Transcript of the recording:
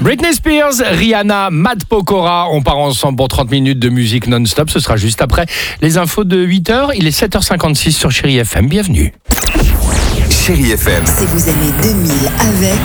Britney Spears, Rihanna, Matt Pokora, on part ensemble pour 30 minutes de musique non-stop. Ce sera juste après les infos de 8h. Il est 7h56 sur Chérie FM. Bienvenue. Chérie FM. Si vous aimez 2000 avec...